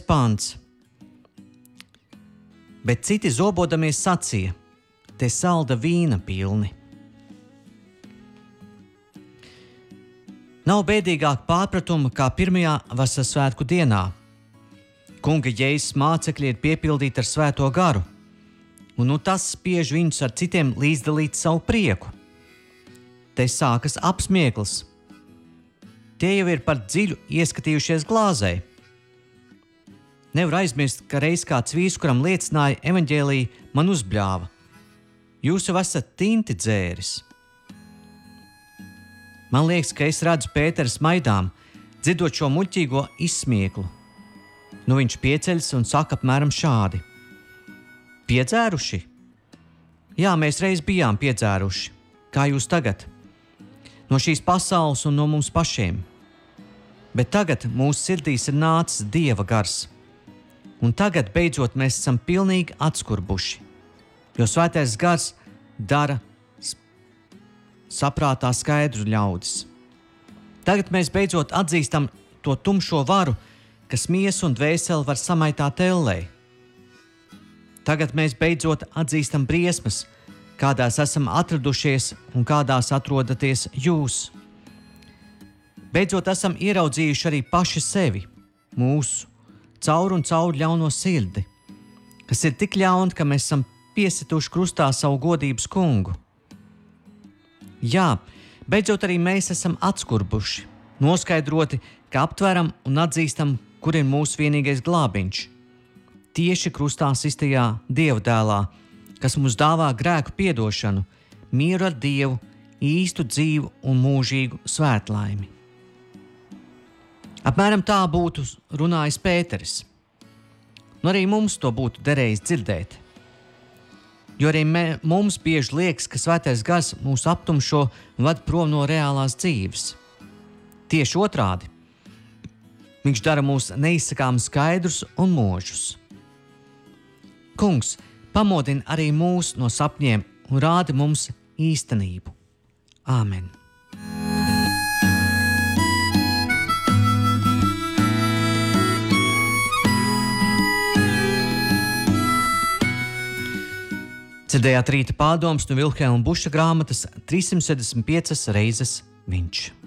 pāns. Bet citi zobodamies sacīja: te salda vīna pilni. Nav bēdīgāk pārpratuma kā pirmajā vasaras svētku dienā. Kunga Jēzus mācekļi ir piepildīti ar svēto garu, un tas spiež viņus ar citiem līdzdalīt savu prieku. Te sākas apsmieklis. Tie jau ir par dziļu ieskatījušies glāzē. Nevar aizmirst, ka reiz kāds vīrs, kuram liecināja evaņģēliju, man uzbļāva: jūs jau esat tinti dzēris. Man liekas, ka es redzu Pētera smaidām, dzirdot šo muļķīgo izsmieklu. Nu viņš pieceļas un saka apmēram šādi: piedzēruši? Jā, mēs reiz bijām piedzēruši. Kā jūs tagad? No šīs pasaules un no mums pašiem. Bet tagad mūsu sirdīs ir nācis Dieva gars. Un tagad beidzot mēs esam pilnīgi atskurbuši, jo svētais gars dara saprātā skaidru ļaudis. Tagad mēs beidzot atzīstam to tumšo varu, kas miesu un dvēseli var samaitāt ellē. Tagad mēs beidzot atzīstam briesmas, kādās esam atradušies un kādās atrodaties jūs. Beidzot esam ieraudzījuši arī paši sevi, mūsu, caur un caur ļauno sirdi, kas ir tik ļauna, ka mēs esam piesituši krustā savu godības kungu. Jā, beidzot arī mēs esam atskurbuši, noskaidroti, ka aptveram un atzīstam, kur ir mūsu vienīgais glābiņš. Tieši krustā sistajā Dieva dēlā, kas mums dāvā grēku piedošanu, mieru ar Dievu, īstu dzīvu un mūžīgu svētlaimi. Apmēram tā būtu runājis Pēteris. Nu arī mums to būtu derējis dzirdēt. Jo arī mums bieži liekas, ka svētais gars mūs aptumšo un ved prom no reālās dzīves. Tieši otrādi. Viņš dara mūs neizsakām skaidrus un mūžus. Kungs, pamodina arī mūs no sapņiem un rādi mums īstenību. Āmen! Dzirdējāt rīta pārdomas no Vilhelma Buša grāmatas 375 reizes viņš.